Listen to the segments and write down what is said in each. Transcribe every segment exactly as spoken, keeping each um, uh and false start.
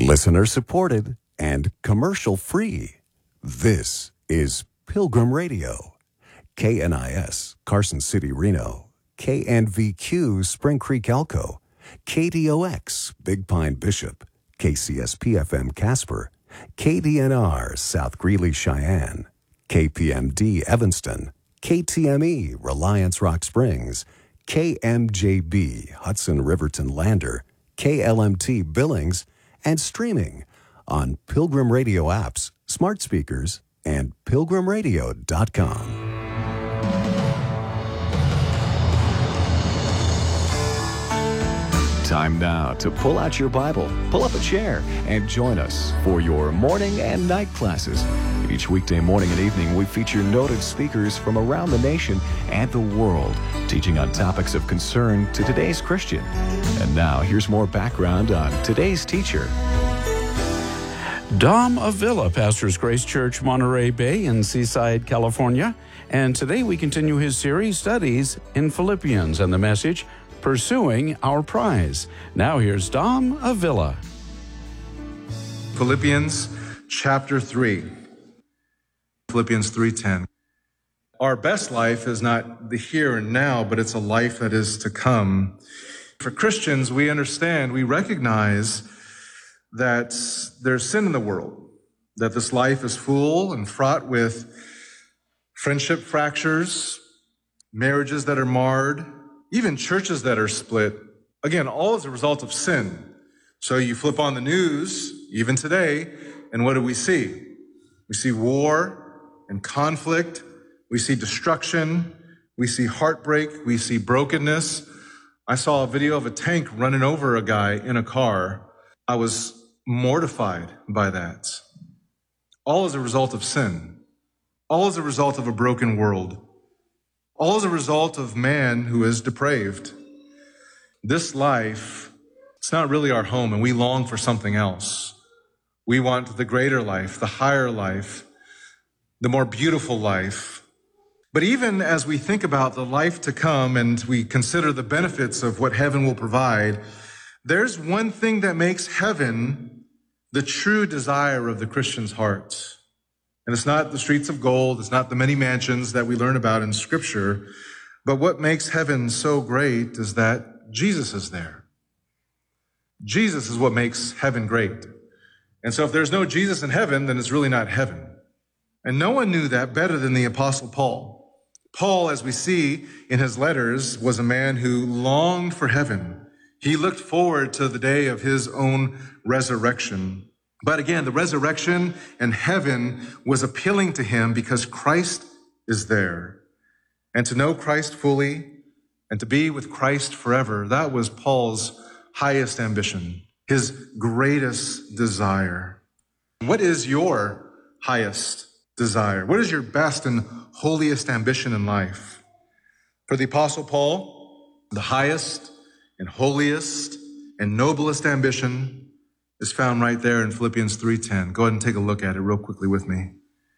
Listener supported and commercial free. This is Pilgrim Radio. K N I S, Carson City, Reno. K N V Q, Spring Creek, Elko. K D O X, Big Pine, Bishop. K C S P F M, Casper. K D N R, South Greeley, Cheyenne. K P M D, Evanston. K T M E, Reliance, Rock Springs. K M J B, Hudson, Riverton, Lander. K L M T, Billings. And streaming on Pilgrim Radio apps, smart speakers, and pilgrim radio dot com. Time now to pull out your Bible, pull up a chair, and join us for your morning and night classes. Each weekday morning and evening, we feature noted speakers from around the nation and the world, teaching on topics of concern to today's Christian. And now, here's more background on today's teacher. Dom Avila pastors Grace Church, Monterey Bay in Seaside, California. And today we continue his series studies in Philippians and the message, Pursuing Our Prize. Now here's Dom Avila. Philippians chapter three. Philippians three ten. Our best life is not the here and now, but it's a life that is to come. For Christians, we understand, we recognize that there's sin in the world, that this life is full and fraught with friendship fractures, marriages that are marred, even churches that are split. Again, all as a result of sin. So you flip on the news, even today, and what do we see? We see war and conflict. We see destruction. We see heartbreak. We see brokenness. I saw a video of a tank running over a guy in a car. I was mortified by that. All as a result of sin. All as a result of a broken world. All as a result of man who is depraved. This life, it's not really our home, and we long for something else. We want the greater life, the higher life, the more beautiful life. But even as we think about the life to come and we consider the benefits of what heaven will provide, there's one thing that makes heaven the true desire of the Christian's heart. And it's not the streets of gold, it's not the many mansions that we learn about in Scripture, but what makes heaven so great is that Jesus is there. Jesus is what makes heaven great. And so if there's no Jesus in heaven, then it's really not heaven. And no one knew that better than the Apostle Paul. Paul, as we see in his letters, was a man who longed for heaven. He looked forward to the day of his own resurrection. But again, the resurrection and heaven was appealing to him because Christ is there. And to know Christ fully and to be with Christ forever, that was Paul's highest ambition, his greatest desire. What is your highest desire? What is your best and holiest ambition in life? For the Apostle Paul, the highest and holiest and noblest ambition is found right there in Philippians three ten. Go ahead and take a look at it real quickly with me.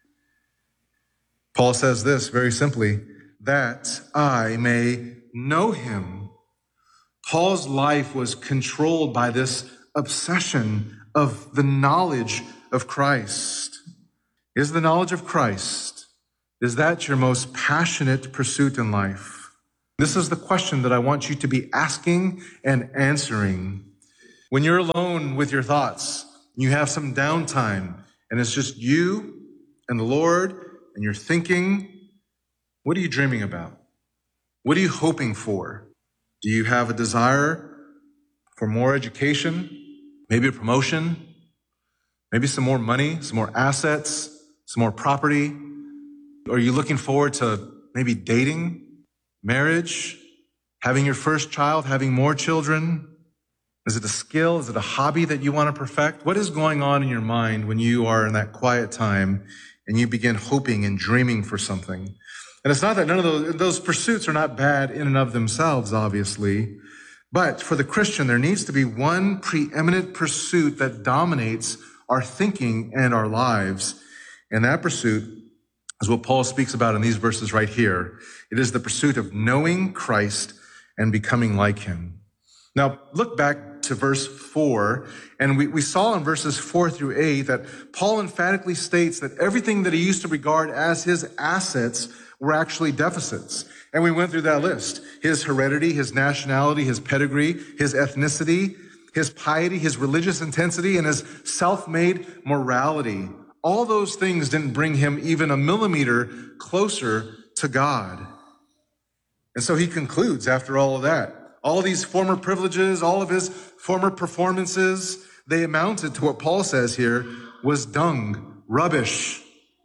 Paul says this very simply, that I may know him. Paul's life was controlled by this obsession of the knowledge of Christ. Is the knowledge of Christ, is that your most passionate pursuit in life? This is the question that I want you to be asking and answering. When you're alone with your thoughts, you have some downtime, and it's just you and the Lord, and you're thinking, what are you dreaming about? What are you hoping for? Do you have a desire for more education, maybe a promotion, maybe some more money, some more assets, some more property? Are you looking forward to maybe dating, marriage, having your first child, having more children? Is it a skill? Is it a hobby that you want to perfect? What is going on in your mind when you are in that quiet time and you begin hoping and dreaming for something? And it's not that none of those, those pursuits are not bad in and of themselves, obviously. But for the Christian, there needs to be one preeminent pursuit that dominates our thinking and our lives. And that pursuit is what Paul speaks about in these verses right here. It is the pursuit of knowing Christ and becoming like him. Now, look back to verse four, and we, we saw in verses four through eight that Paul emphatically states that everything that he used to regard as his assets were actually deficits. And we went through that list. His heredity, his nationality, his pedigree, his ethnicity, his piety, his religious intensity, and his self-made morality. All those things didn't bring him even a millimeter closer to God. And so he concludes after all of that. All these former privileges, all of his former performances, they amounted to what Paul says here was dung, rubbish.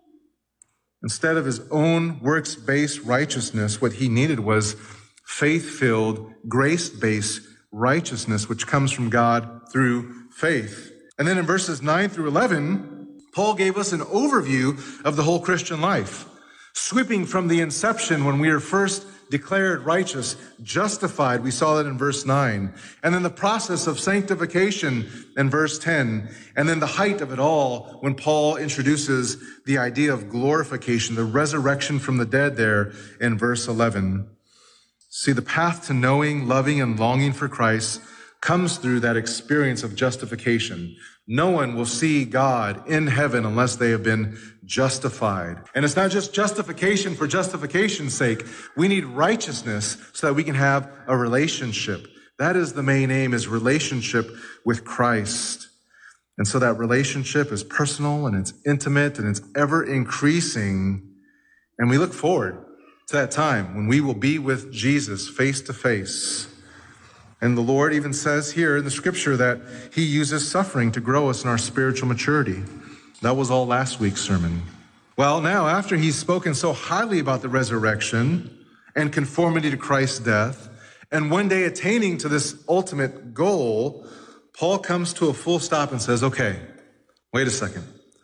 Instead of his own works-based righteousness, what he needed was faith-filled, grace-based righteousness, which comes from God through faith. And then in verses nine through eleven, Paul gave us an overview of the whole Christian life, sweeping from the inception when we are first declared righteous, justified. We saw that in verse nine. And then the process of sanctification in verse ten. And then the height of it all when Paul introduces the idea of glorification, the resurrection from the dead there in verse eleven. See, the path to knowing, loving, and longing for Christ comes through that experience of justification. No one will see God in heaven unless they have been justified. And it's not just justification for justification's sake. We need righteousness so that we can have a relationship. That is the main aim, is relationship with Christ. And so that relationship is personal and it's intimate and it's ever increasing. And we look forward to that time when we will be with Jesus face to face. And the Lord even says here in the scripture that he uses suffering to grow us in our spiritual maturity. That was all last week's sermon. Well, now, after he's spoken so highly about the resurrection and conformity to Christ's death, and one day attaining to this ultimate goal, Paul comes to a full stop and says, okay, wait a second.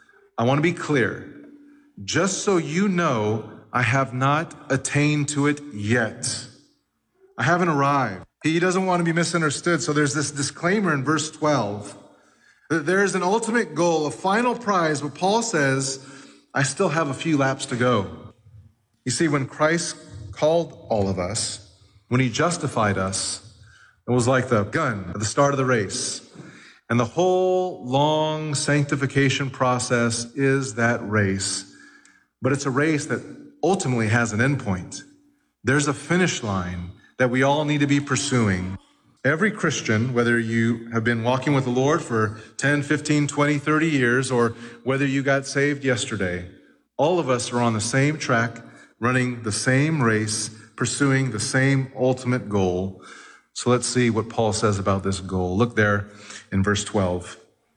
I want to be clear. Just so you know, I have not attained to it yet. I haven't arrived. He doesn't want to be misunderstood. So there's this disclaimer in verse twelve. That there is an ultimate goal, a final prize, but Paul says, I still have a few laps to go. You see, when Christ called all of us, when he justified us, it was like the gun at the start of the race. And the whole long sanctification process is that race. But it's a race that ultimately has an endpoint. There's a finish line that we all need to be pursuing. Every Christian, whether you have been walking with the Lord for ten, fifteen, twenty, thirty years, or whether you got saved yesterday, all of us are on the same track, running the same race, pursuing the same ultimate goal. So let's see what Paul says about this goal. Look there in verse twelve.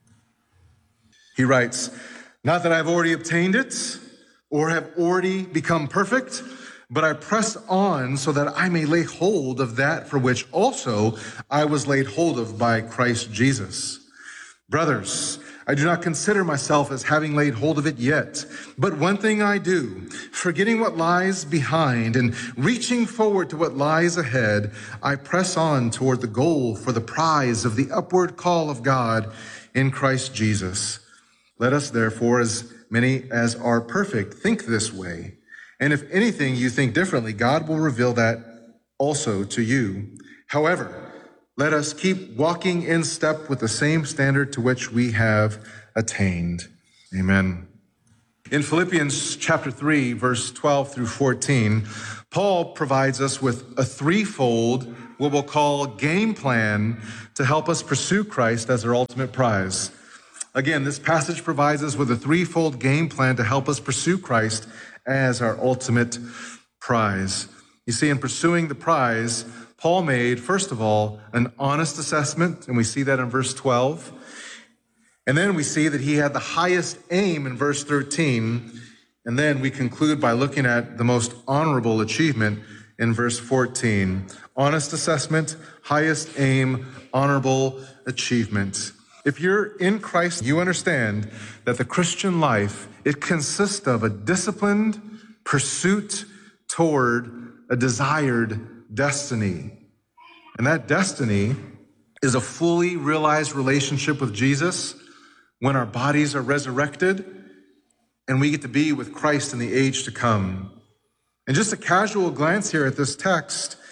He writes, not that I've already obtained it or have already become perfect, but I press on so that I may lay hold of that for which also I was laid hold of by Christ Jesus. Brothers, I do not consider myself as having laid hold of it yet, but one thing I do, forgetting what lies behind and reaching forward to what lies ahead, I press on toward the goal for the prize of the upward call of God in Christ Jesus. Let us therefore, as many as are perfect, think this way. And if anything you think differently, God will reveal that also to you. However, let us keep walking in step with the same standard to which we have attained. Amen. In Philippians chapter three, verse twelve through fourteen, Paul provides us with a threefold, what we'll call game plan to help us pursue Christ as our ultimate prize. Again, this passage provides us with a threefold game plan to help us pursue Christ as our ultimate prize. You see, in pursuing the prize, Paul made, first of all, an honest assessment, and we see that in verse twelve. And then we see that he had the highest aim in verse thirteen. And then we conclude by looking at the most honorable achievement in verse fourteen. Honest assessment, highest aim, honorable achievement. If you're in Christ, you understand that the Christian life, it consists of a disciplined pursuit toward a desired destiny. And that destiny is a fully realized relationship with Jesus when our bodies are resurrected and we get to be with Christ in the age to come. And just a casual glance here at this text,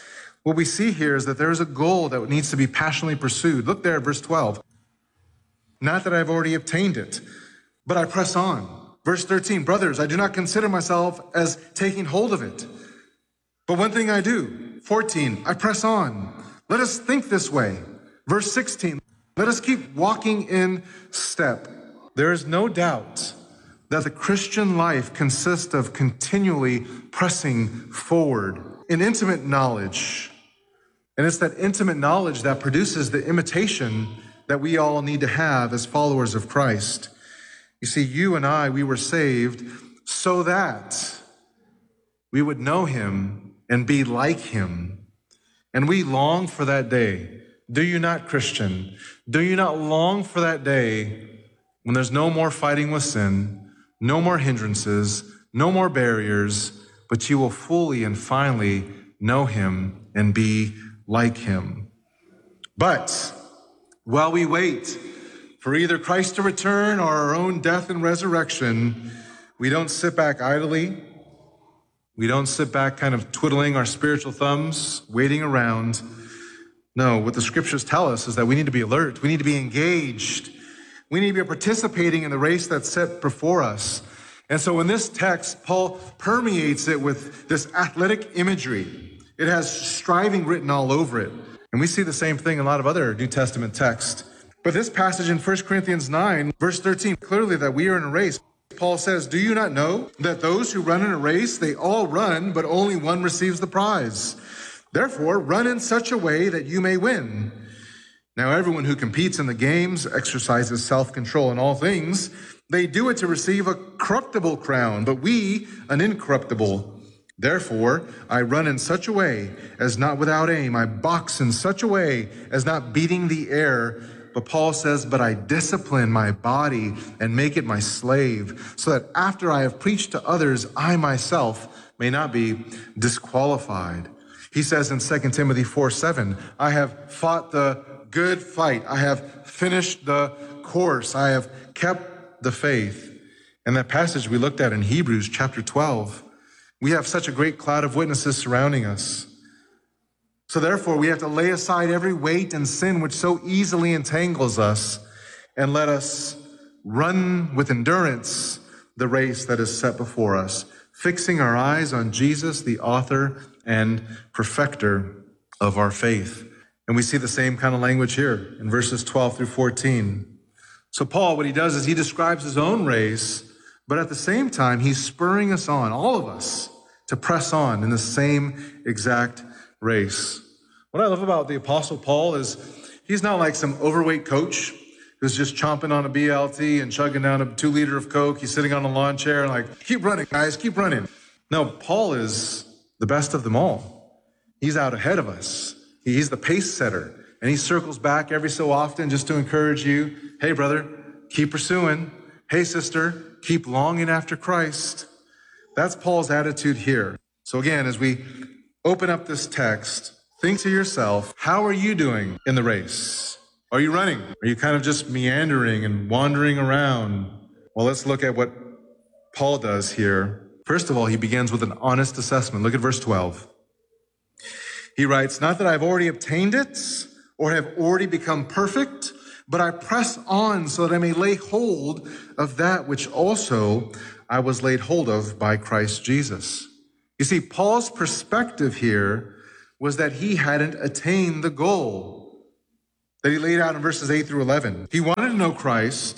What we see here is that there is a goal that needs to be passionately pursued. Look there at verse twelve. Not that I've already obtained it, but I press on. Verse thirteen, brothers, I do not consider myself as taking hold of it. But one thing I do. fourteen, I press on. Let us think this way. Verse sixteen, let us keep walking in step. There is no doubt that the Christian life consists of continually pressing forward in intimate knowledge. And it's that intimate knowledge that produces the imitation that we all need to have as followers of Christ. You see, you and I, we were saved so that we would know him and be like him. And we long for that day. Do you not, Christian? Do you not long for that day when there's no more fighting with sin, no more hindrances, no more barriers, but you will fully and finally know him and be like him? But while we wait for either Christ to return or our own death and resurrection, we don't sit back idly. We don't sit back kind of twiddling our spiritual thumbs, waiting around. No, what the scriptures tell us is that we need to be alert. We need to be engaged. We need to be participating in the race that's set before us. And so in this text, Paul permeates it with this athletic imagery. It has striving written all over it. And we see the same thing in a lot of other New Testament texts. But this passage in First Corinthians nine, verse thirteen, clearly that we are in a race. Paul says, do you not know that those who run in a race, they all run, but only one receives the prize? Therefore, run in such a way that you may win. Now, everyone who competes in the games exercises self-control in all things. They do it to receive a corruptible crown, but we an incorruptible. Therefore, I run in such a way as not without aim. I box in such a way as not beating the air. But Paul says, but I discipline my body and make it my slave, so that after I have preached to others, I myself may not be disqualified. He says in Second Timothy four seven, I have fought the good fight. I have finished the course. I have kept the faith. And that passage we looked at in Hebrews chapter twelve, we have such a great cloud of witnesses surrounding us. So therefore, we have to lay aside every weight and sin which so easily entangles us, and let us run with endurance the race that is set before us, fixing our eyes on Jesus, the author and perfecter of our faith. And we see the same kind of language here in verses twelve through fourteen. So Paul, what he does is he describes his own race, but at the same time, he's spurring us on, all of us, to press on in the same exact race. What I love about the Apostle Paul is he's not like some overweight coach who's just chomping on a B L T and chugging down a two liter of Coke. He's sitting on a lawn chair and like, keep running, guys, keep running. No, Paul is the best of them all. He's out ahead of us. He's the pace setter. And he circles back every so often just to encourage you. Hey, brother, keep pursuing. Hey, sister, keep longing after Christ. That's Paul's attitude here. So again, as we open up this text, think to yourself, how are you doing in the race? Are you running? Are you kind of just meandering and wandering around? Well, let's look at what Paul does here. First of all, he begins with an honest assessment. Look at verse twelve. He writes, not that I've already obtained it or have already become perfect, but I press on so that I may lay hold of that which also I was laid hold of by Christ Jesus. You see, Paul's perspective here was that he hadn't attained the goal that he laid out in verses eight through eleven. He wanted to know Christ,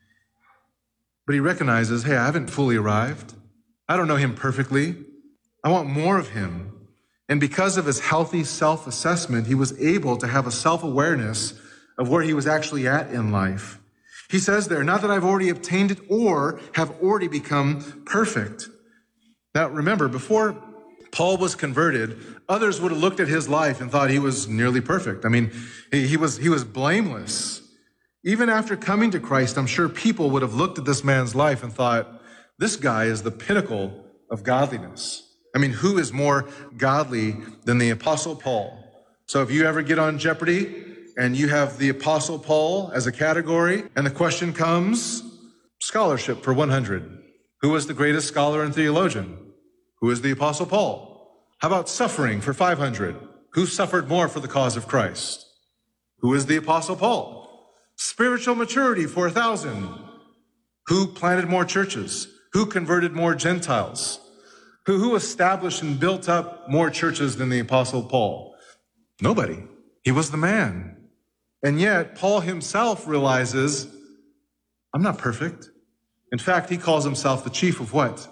but he recognizes, hey, I haven't fully arrived. I don't know him perfectly. I want more of him. And because of his healthy self-assessment, he was able to have a self-awareness of where he was actually at in life. He says there, not that I've already obtained it or have already become perfect. Now, remember, before Paul was converted, others would have looked at his life and thought he was nearly perfect. I mean, he, he was, he was blameless. Even after coming to Christ, I'm sure people would have looked at this man's life and thought, this guy is the pinnacle of godliness. I mean, who is more godly than the Apostle Paul? So if you ever get on Jeopardy and you have the Apostle Paul as a category, and the question comes, scholarship for one hundred. Who was the greatest scholar and theologian? Who is the Apostle Paul? How about suffering for five hundred? Who suffered more for the cause of Christ? Who is the Apostle Paul? Spiritual maturity for a thousand. Who planted more churches? Who converted more Gentiles? Who, who established and built up more churches than the Apostle Paul? Nobody. He was the man. And yet, Paul himself realizes, I'm not perfect. In fact, he calls himself the chief of what?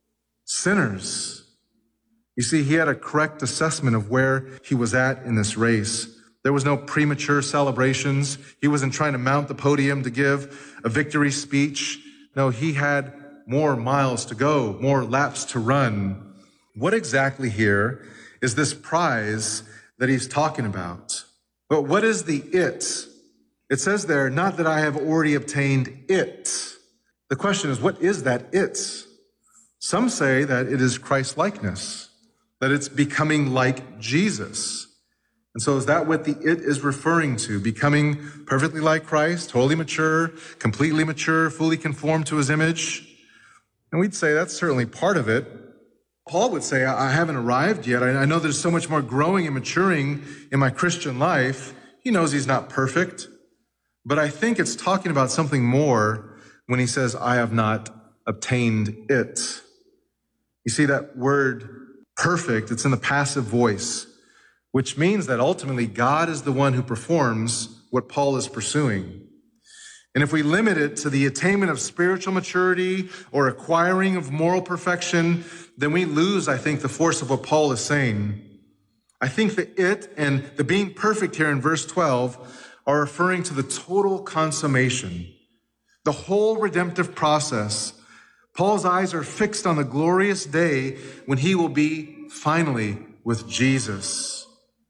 Sinners. You see, he had a correct assessment of where he was at in this race. There was no premature celebrations. He wasn't trying to mount the podium to give a victory speech. No, he had more miles to go, more laps to run. What exactly here is this prize that he's talking about? But what is the it? It says there, not that I have already obtained it. The question is, what is that it? Some say that it is Christ-likeness, that it's becoming like Jesus. And so is that what the it is referring to? Becoming perfectly like Christ, totally mature, completely mature, fully conformed to his image? And we'd say that's certainly part of it. Paul would say, I haven't arrived yet. I know there's so much more growing and maturing in my Christian life. He knows he's not perfect. But I think it's talking about something more when he says, I have not obtained it. You see that word perfect, it's in the passive voice, which means that ultimately God is the one who performs what Paul is pursuing. And if we limit it to the attainment of spiritual maturity or acquiring of moral perfection, then we lose, I think, the force of what Paul is saying. I think the it and the being perfect here in verse twelve are referring to the total consummation, the whole redemptive process. Paul's eyes are fixed on the glorious day when he will be finally with Jesus.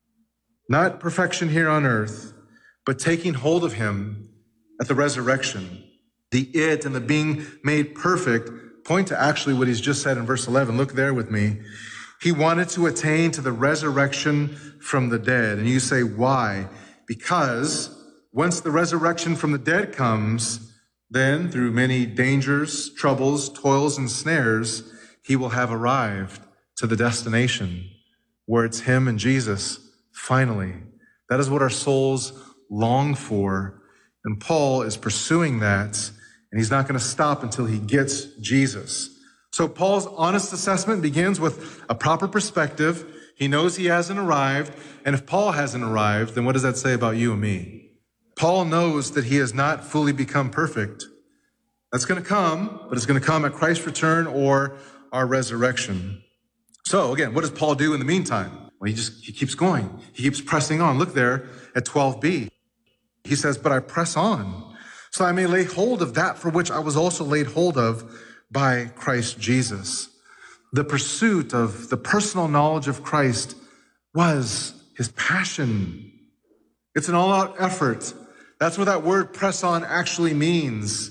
Not perfection here on earth, but taking hold of him at the resurrection. The it and the being made perfect point to actually what he's just said in verse eleven. Look there with me. He wanted to attain to the resurrection from the dead. And you say, why? Because once the resurrection from the dead comes, then through many dangers, troubles, toils, and snares, he will have arrived to the destination where it's him and Jesus finally. That is what our souls long for. And Paul is pursuing that, and he's not going to stop until he gets Jesus. So Paul's honest assessment begins with a proper perspective. He knows he hasn't arrived, and if Paul hasn't arrived, then what does that say about you and me? Paul knows that he has not fully become perfect. That's going to come, but it's going to come at Christ's return or our resurrection. So again, what does Paul do in the meantime? Well, he just, he keeps going. He keeps pressing on. Look there at twelve b. He says, but I press on, so I may lay hold of that for which I was also laid hold of by Christ Jesus. The pursuit of the personal knowledge of Christ was his passion. It's an all-out effort. That's what that word press on actually means.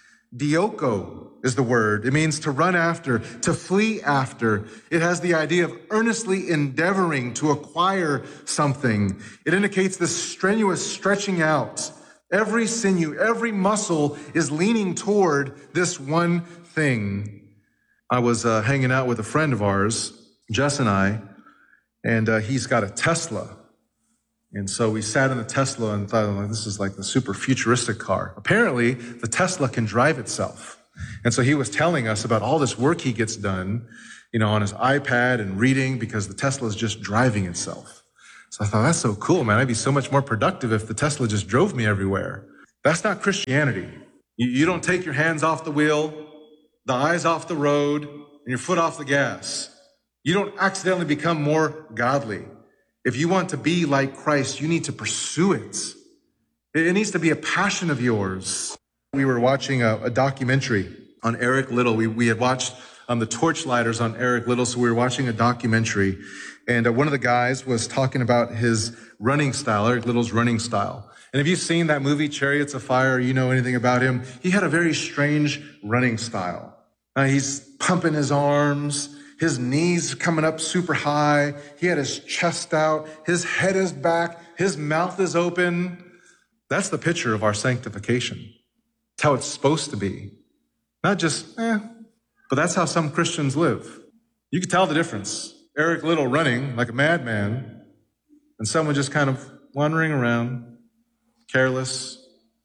Dioko is the word. It means to run after, to flee after. It has the idea of earnestly endeavoring to acquire something. It indicates this strenuous stretching out. Every sinew, every muscle is leaning toward this one thing. I was uh, hanging out with a friend of ours, Jess and I, and uh, he's got a Tesla. And so we sat in the Tesla and thought, oh, this is like the super futuristic car. Apparently, the Tesla can drive itself. And so he was telling us about all this work he gets done, you know, on his iPad and reading because the Tesla is just driving itself. So I thought, that's so cool, man. I'd be so much more productive if the Tesla just drove me everywhere. That's not Christianity. You, you don't take your hands off the wheel, the eyes off the road, and your foot off the gas. You don't accidentally become more godly. If you want to be like Christ, you need to pursue it. It needs to be a passion of yours. We were watching a, a documentary on Eric Liddell. We, we had watched um, the Torchlighters on Eric Liddell, so we were watching a documentary. And uh, one of the guys was talking about his running style, Eric Liddell's running style. And if you've seen that movie, Chariots of Fire, you know anything about him, he had a very strange running style. Uh, he's pumping his arms. His knees coming up super high. He had his chest out. His head is back. His mouth is open. That's the picture of our sanctification. It's how it's supposed to be. Not just, eh, but that's how some Christians live. You can tell the difference. Eric Liddell running like a madman, and someone just kind of wandering around, careless,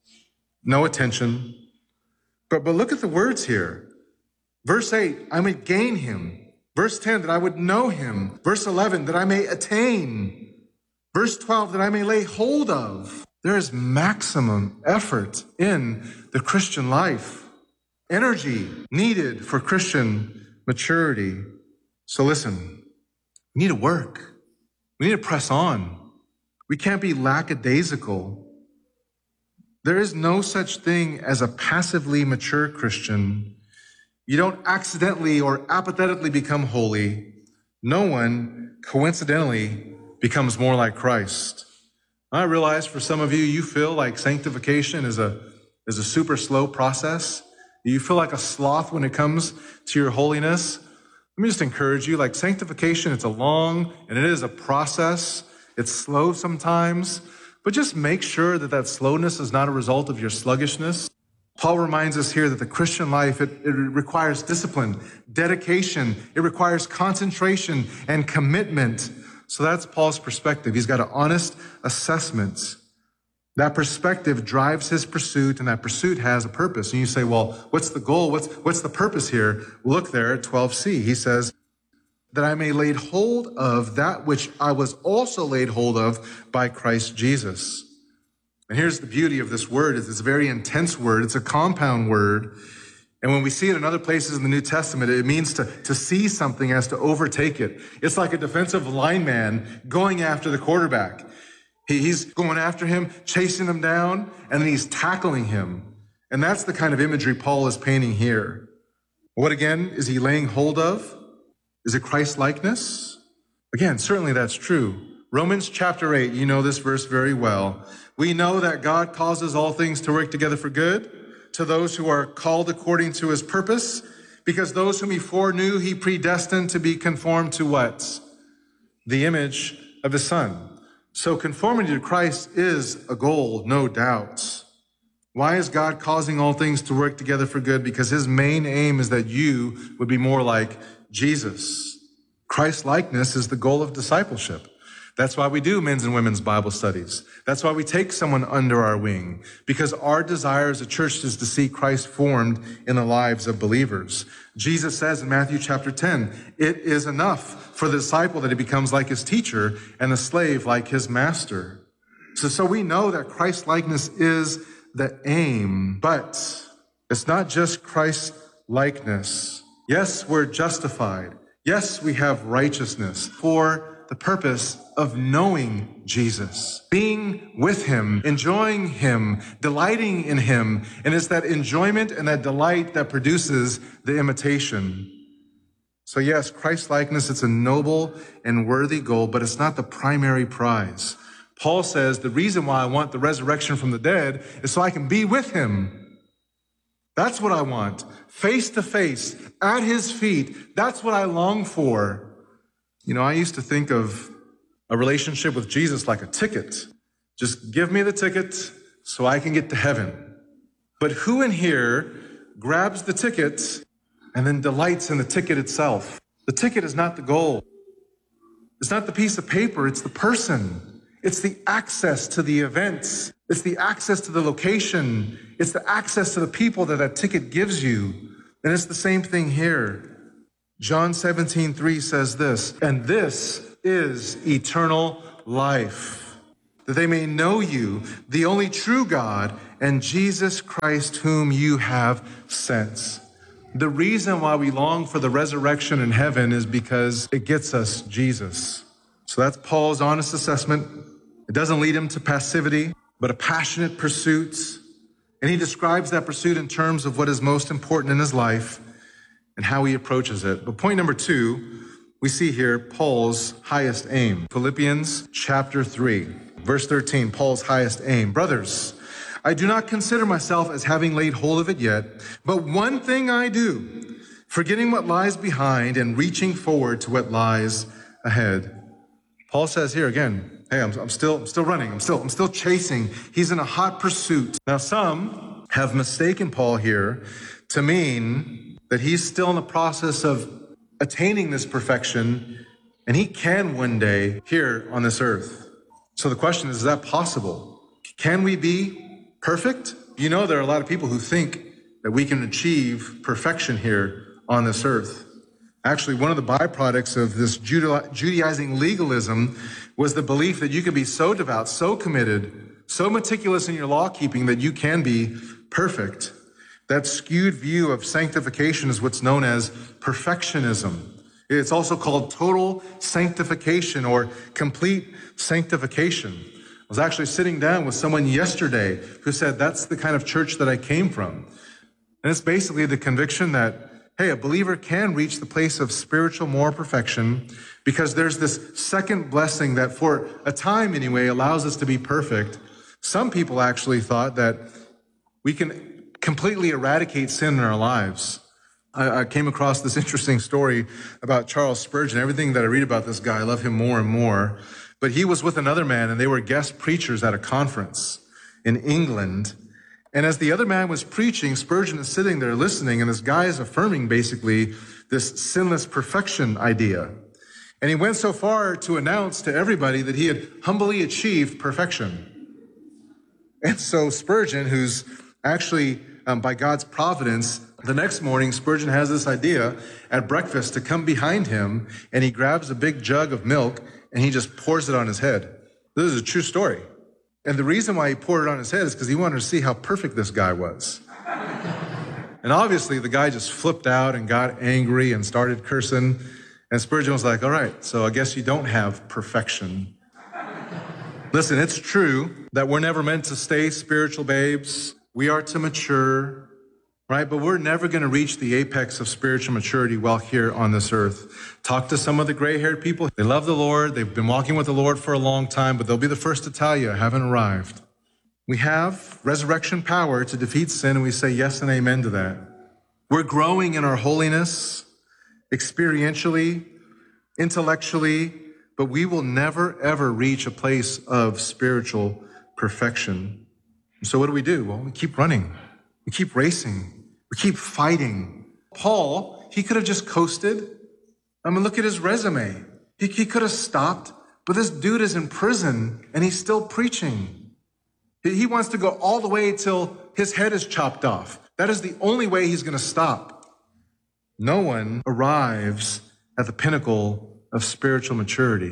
no attention. But, but look at the words here. Verse eight, I may gain him. Verse ten, that I would know him. Verse eleven, that I may attain. Verse twelve, that I may lay hold of. There is maximum effort in the Christian life. Energy needed for Christian maturity. So listen, we need to work. We need to press on. We can't be lackadaisical. There is no such thing as a passively mature Christian. You don't accidentally or apathetically become holy. No one coincidentally becomes more like Christ. I realize for some of you, you feel like sanctification is a, is a super slow process. You feel like a sloth when it comes to your holiness. Let me just encourage you, like sanctification, it's a long and it is a process. It's slow sometimes, but just make sure that that slowness is not a result of your sluggishness. Paul reminds us here that the Christian life, it, it requires discipline, dedication. It requires concentration and commitment. So that's Paul's perspective. He's got an honest assessment. That perspective drives his pursuit, and that pursuit has a purpose. And you say, well, what's the goal? What's, what's the purpose here? Look there at twelve c. He says, that I may lay hold of that which I was also laid hold of by Christ Jesus. And here's the beauty of this word, is it's a very intense word. It's a compound word. And when we see it in other places in the New Testament, it means to, to see something as to overtake it. It's like a defensive lineman going after the quarterback. He, he's going after him, chasing him down, and then he's tackling him. And that's the kind of imagery Paul is painting here. What again is he laying hold of? Is it Christ-likeness? Again, certainly that's true. Romans chapter eight, you know this verse very well. We know that God causes all things to work together for good to those who are called according to his purpose, because those whom he foreknew, he predestined to be conformed to what? The image of his Son. So conformity to Christ is a goal, no doubt. Why is God causing all things to work together for good? Because his main aim is that you would be more like Jesus. Christ-likeness is the goal of discipleship. That's why we do men's and women's Bible studies. That's why we take someone under our wing, because our desire as a church is to see Christ formed in the lives of believers. Jesus says in Matthew chapter ten, it is enough for the disciple that he becomes like his teacher and the slave like his master. So, so we know that Christ-likeness is the aim, but it's not just Christ-likeness. Yes, we're justified. Yes, we have righteousness for the purpose of knowing Jesus, being with him, enjoying him, delighting in him. And it's that enjoyment and that delight that produces the imitation. So yes, Christ-likeness, it's a noble and worthy goal, but it's not the primary prize. Paul says the reason why I want the resurrection from the dead is so I can be with him. That's what I want. Face to face, at his feet. That's what I long for. You know, I used to think of a relationship with Jesus like a ticket. Just give me the ticket so I can get to heaven. But who in here grabs the ticket and then delights in the ticket itself? The ticket is not the goal. It's not the piece of paper. It's the person. It's the access to the events. It's the access to the location. It's the access to the people that that ticket gives you. And it's the same thing here. John seventeen three says this, and this is eternal life, that they may know you, the only true God, and Jesus Christ whom you have sent. The reason why we long for the resurrection in heaven is because it gets us Jesus. So that's Paul's honest assessment. It doesn't lead him to passivity, but a passionate pursuit. And he describes that pursuit in terms of what is most important in his life and how he approaches it. But point number two, we see here Paul's highest aim. Philippians chapter three, verse thirteen, Paul's highest aim. Brothers, I do not consider myself as having laid hold of it yet, but one thing I do, forgetting what lies behind and reaching forward to what lies ahead. Paul says here again, hey, I'm, I'm still, I'm still running. I'm still, I'm still chasing. He's in a hot pursuit. Now, some have mistaken Paul here to mean that he's still in the process of attaining this perfection, and he can one day here on this earth. So the question is, is that possible? Can we be perfect? You know, there are a lot of people who think that we can achieve perfection here on this earth. Actually, one of the byproducts of this Judaizing legalism was the belief that you could be so devout, so committed, so meticulous in your law keeping that you can be perfect. That skewed view of sanctification is what's known as perfectionism. It's also called total sanctification or complete sanctification. I was actually sitting down with someone yesterday who said that's the kind of church that I came from. And it's basically the conviction that, hey, a believer can reach the place of spiritual moral perfection because there's this second blessing that for a time anyway allows us to be perfect. Some people actually thought that we can completely eradicate sin in our lives. I, I came across this interesting story about Charles Spurgeon. Everything that I read about this guy, I love him more and more. But he was with another man, and they were guest preachers at a conference in England. And as the other man was preaching, Spurgeon is sitting there listening, and this guy is affirming basically this sinless perfection idea. And he went so far to announce to everybody that he had humbly achieved perfection. And so Spurgeon, who's actually, um, by God's providence, the next morning, Spurgeon has this idea at breakfast to come behind him, and he grabs a big jug of milk, and he just pours it on his head. This is a true story. And the reason why he poured it on his head is because he wanted to see how perfect this guy was. And obviously, the guy just flipped out and got angry and started cursing. And Spurgeon was like, all right, so I guess you don't have perfection. Listen, it's true that we're never meant to stay spiritual babes. We are to mature, right? But we're never going to reach the apex of spiritual maturity while here on this earth. Talk to some of the gray-haired people. They love the Lord. They've been walking with the Lord for a long time, but they'll be the first to tell you, I haven't arrived. We have resurrection power to defeat sin, and we say yes and amen to that. We're growing in our holiness, experientially, intellectually, but we will never, ever reach a place of spiritual perfection. So what do we do? Well, we keep running. We keep racing. We keep fighting. Paul, he could have just coasted. I mean, look at his resume. He, he could have stopped, but this dude is in prison and he's still preaching. He, he wants to go all the way till his head is chopped off. That is the only way he's going to stop. No one arrives at the pinnacle of spiritual maturity.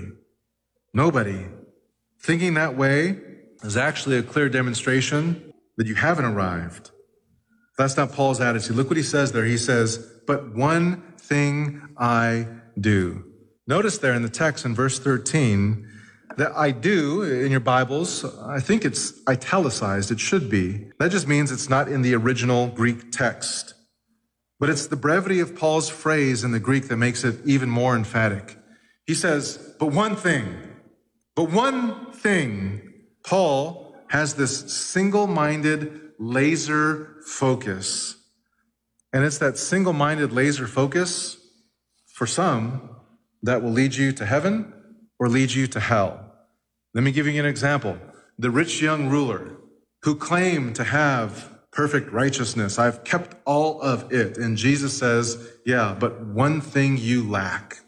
Nobody. Thinking that way is actually a clear demonstration that you haven't arrived. That's not Paul's attitude. Look what he says there. He says, but one thing I do. Notice there in the text in verse thirteen that I do in your Bibles, I think it's italicized. It should be. That just means it's not in the original Greek text. But it's the brevity of Paul's phrase in the Greek that makes it even more emphatic. He says, but one thing, but one thing, Paul has this single-minded laser focus. And it's that single-minded laser focus, for some, that will lead you to heaven or lead you to hell. Let me give you an example. The rich young ruler who claimed to have perfect righteousness. I've kept all of it. And Jesus says, yeah, but one thing you lack.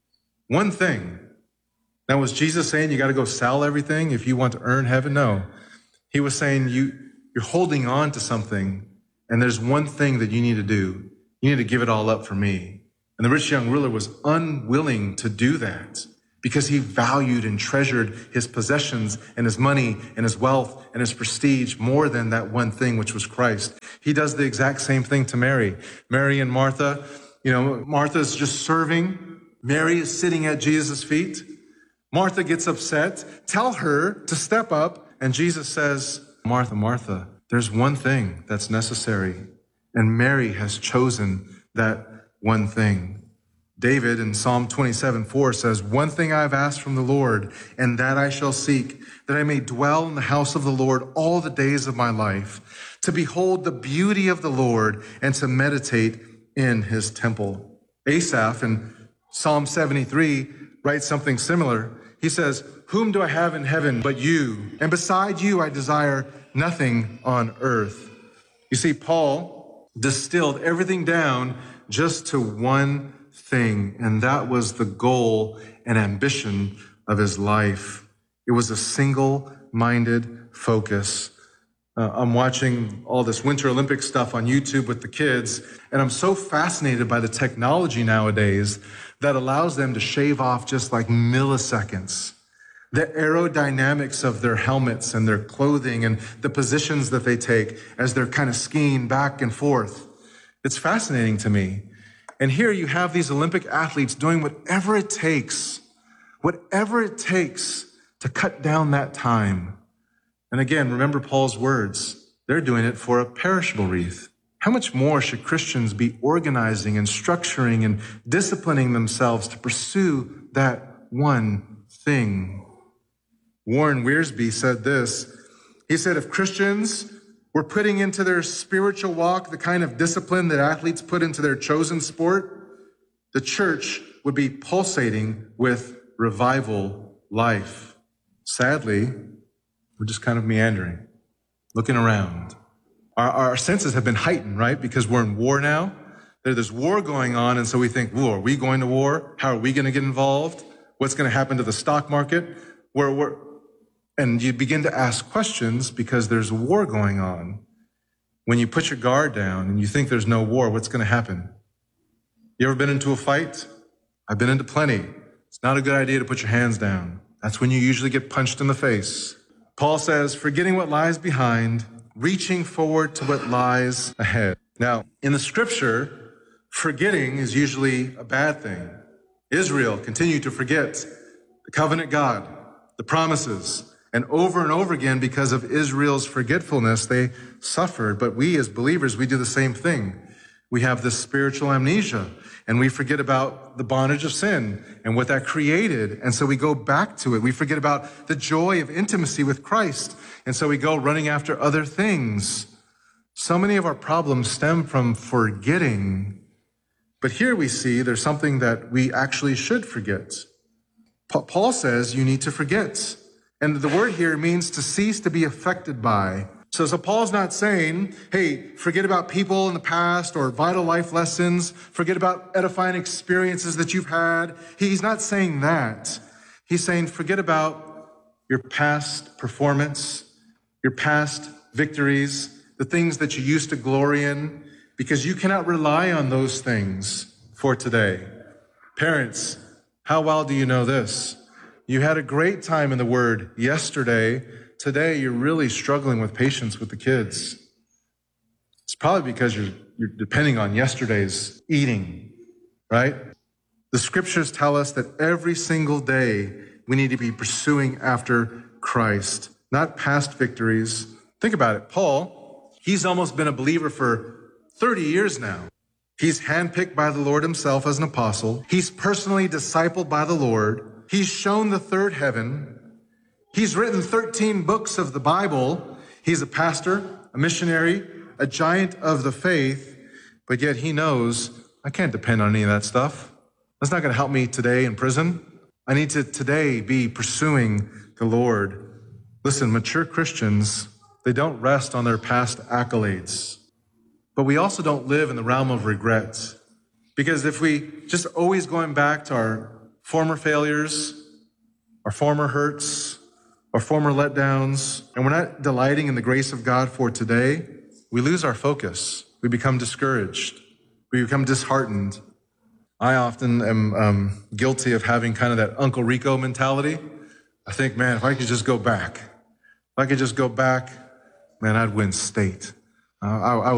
One thing. Now, was Jesus saying you got to go sell everything if you want to earn heaven? No. He was saying you, you're holding on to something, and there's one thing that you need to do. You need to give it all up for me. And the rich young ruler was unwilling to do that because he valued and treasured his possessions and his money and his wealth and his prestige more than that one thing, which was Christ. He does the exact same thing to Mary. Mary and Martha, you know, Martha's just serving. Mary is sitting at Jesus' feet. Martha gets upset. Tell her to step up. And Jesus says, Martha, Martha, there's one thing that's necessary. And Mary has chosen that one thing. David in Psalm twenty-seven four says, one thing I have asked from the Lord, and that I shall seek, that I may dwell in the house of the Lord all the days of my life, to behold the beauty of the Lord and to meditate in his temple. Asaph in Psalm seventy-three writes something similar. He says, whom do I have in heaven but you? And beside you I desire nothing on earth. You see, Paul distilled everything down just to one thing, and that was the goal and ambition of his life. It was a single-minded focus. Uh, I'm watching all this Winter Olympic stuff on YouTube with the kids, and I'm so fascinated by the technology nowadays that allows them to shave off just like milliseconds. The aerodynamics of their helmets and their clothing and the positions that they take as they're kind of skiing back and forth. It's fascinating to me. And here you have these Olympic athletes doing whatever it takes, whatever it takes to cut down that time. And again, remember Paul's words. They're doing it for a perishable wreath. How much more should Christians be organizing and structuring and disciplining themselves to pursue that one thing? Warren Wiersbe said this. He said, if Christians were putting into their spiritual walk the kind of discipline that athletes put into their chosen sport, the church would be pulsating with revival life. Sadly, we're just kind of meandering, looking around. Our, our senses have been heightened, right? Because we're in war now. There's war going on, and so we think, "Whoa, are we going to war? How are we going to get involved? What's going to happen to the stock market?" Where we're, and you begin to ask questions because there's a war going on. When you put your guard down and you think there's no war, what's going to happen? You ever been into a fight? I've been into plenty. It's not a good idea to put your hands down. That's when you usually get punched in the face. Paul says, forgetting what lies behind, reaching forward to what lies ahead. Now, in the scripture, forgetting is usually a bad thing. Israel continued to forget the covenant God, the promises, and over and over again, because of Israel's forgetfulness, they suffered. But we as believers, we do the same thing. We have this spiritual amnesia, and we forget about the bondage of sin and what that created. And so we go back to it. We forget about the joy of intimacy with Christ. And so we go running after other things. So many of our problems stem from forgetting. But here we see there's something that we actually should forget. Paul says you need to forget. And the word here means to cease to be affected by. So, so Paul's not saying, hey, forget about people in the past or vital life lessons. Forget about edifying experiences that you've had. He's not saying that. He's saying forget about your past performance, your past victories, the things that you used to glory in, because you cannot rely on those things for today. Parents, how well do you know this? You had a great time in the Word yesterday. Today, you're really struggling with patience with the kids. It's probably because you're, you're depending on yesterday's eating, right? The scriptures tell us that every single day we need to be pursuing after Christ, not past victories. Think about it. Paul, he's almost been a believer for thirty years now. He's handpicked by the Lord himself as an apostle. He's personally discipled by the Lord. He's shown the third heaven. He's written thirteen books of the Bible. He's a pastor, a missionary, a giant of the faith, but yet he knows I can't depend on any of that stuff. That's not going to help me today in prison. I need to today be pursuing the Lord. Listen, mature Christians, they don't rest on their past accolades, but we also don't live in the realm of regret. Because if we just always going back to our former failures, our former hurts, our former letdowns, and we're not delighting in the grace of God for today, we lose our focus. We become discouraged. We become disheartened. I often am um, guilty of having kind of that Uncle Rico mentality. I think, man, if I could just go back, if I could just go back, man, I'd win state. Uh, I, I